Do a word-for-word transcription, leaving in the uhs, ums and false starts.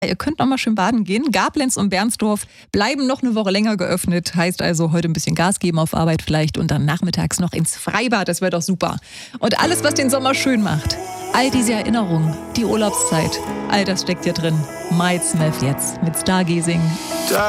Ihr könnt noch mal schön baden gehen. Gablenz und Bernsdorf bleiben noch eine Woche länger geöffnet. Heißt also, heute ein bisschen Gas geben auf Arbeit vielleicht und dann nachmittags noch ins Freibad. Das wäre doch super. Und alles, was den Sommer schön macht. All diese Erinnerungen, die Urlaubszeit, all das steckt hier drin. Miles Smith jetzt mit Stargazing.